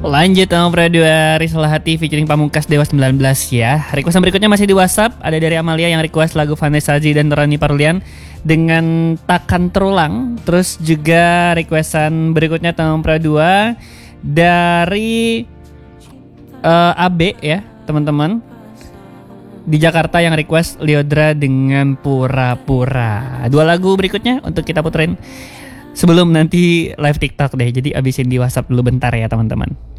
Lanjut Nomor 2 Risal Hati featuring Pamungkas Dewa 19 ya. Requestan berikutnya masih di WhatsApp. Ada dari Amalia yang request lagu Vanessa Hudgens dan Rani Parulian dengan Takkan Terulang. Terus juga requestan berikutnya Nomor 2 dari AB ya teman-teman di Jakarta yang request Lyodra dengan Pura-Pura. Dua lagu berikutnya untuk kita puterin sebelum nanti live TikTok deh. Jadi abisin di WhatsApp dulu bentar ya teman-teman.